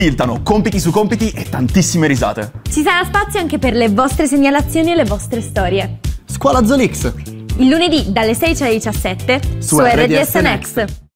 Filtrano compiti su compiti e tantissime risate. Ci sarà spazio anche per le vostre segnalazioni e le vostre storie. Scuola Zolix. Il lunedì dalle 16 alle 17 su RDS Next.